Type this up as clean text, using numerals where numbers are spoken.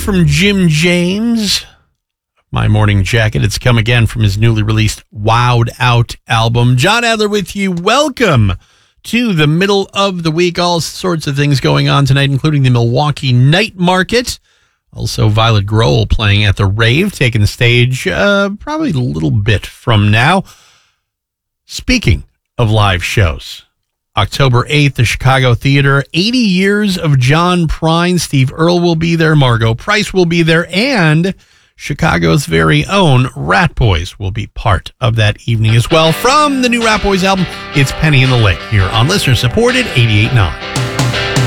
from Jim James, My Morning Jacket. It's come again from his newly released Wowed Out album. John Adler with you. Welcome to the middle of the week. All sorts of things going on tonight, including the Milwaukee Night Market. Also, Violet Grohl playing at the Rave, taking the stage probably a little bit from now. Speaking of live shows, October 8th, the Chicago Theater, 80 years of John Prine. Steve Earle will be there. Margot Price will be there. And Chicago's very own Rat Boys will be part of that evening as well. From the new Rat Boys album, it's Penny in the Lake here on listener-supported 88.9.